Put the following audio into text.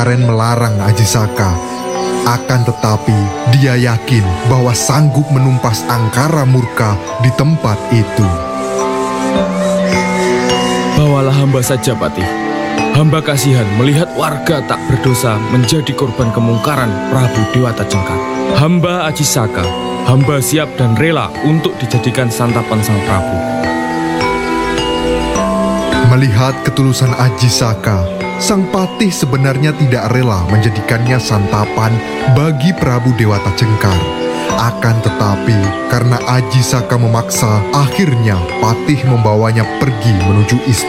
Karen melarang Ajisaka. Akan tetapi, dia yakin bahwa sanggup menumpas angkara murka di tempat itu. Bawalah hamba saja, Patih. Hamba kasihan melihat warga tak berdosa menjadi korban kemungkaran Prabu Dewata Cengkar. Hamba Ajisaka, hamba siap dan rela untuk dijadikan santapan sang Prabu. Melihat ketulusan Ajisaka, sang patih sebenarnya tidak rela menjadikannya santapan bagi Prabu Dewata Cengkar. Akan tetapi, karena Ajisaka memaksa, akhirnya patih membawanya pergi menuju istana.